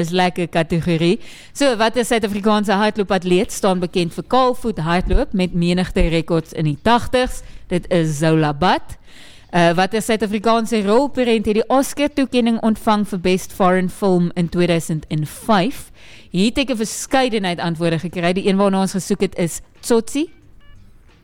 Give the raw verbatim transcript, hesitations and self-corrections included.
is lekker kategorie. So, wat is Suid-Afrikaanse hardloopatleet staan bekend vir kaalvoet hardloop met menigte rekords in die tagtigs? Dit is Zola Butt. Uh, wat is Suid-Afrikaanse rolprent het die Oscar-toekenning ontvang vir Best Foreign Film in twee duisend vyf? Hier het ek 'n verskeidenheid antwoorde gekry. Die een waarna ons gesoek het is Tsotsi,